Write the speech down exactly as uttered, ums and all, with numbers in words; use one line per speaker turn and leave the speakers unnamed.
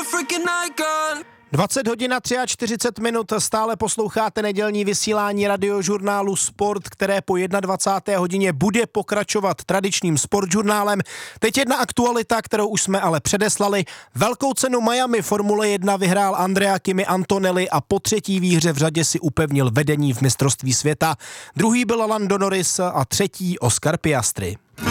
dvacet hodin a čtyřicet tři minut, stále posloucháte nedělní vysílání radiožurnálu Sport, které po dvacáté jedné hodině bude pokračovat tradičním sportžurnálem. Teď jedna aktualita, kterou už jsme ale předeslali. Velkou cenu Miami Formule jedna vyhrál Andrea Kimi Antonelli a po třetí výhře v řadě si upevnil vedení v mistrovství světa. Druhý byl Lando Norris a třetí Oscar Piastri.